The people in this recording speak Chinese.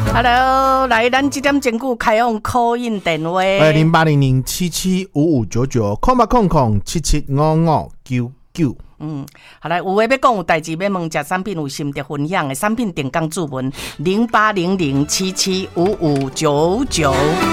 Hello， 来，咱这点钟开放call in电话 0800775599，0800775599。 好来，有话要讲，有代志要问，食产品有心得分享的，产品定岗注文0800775599。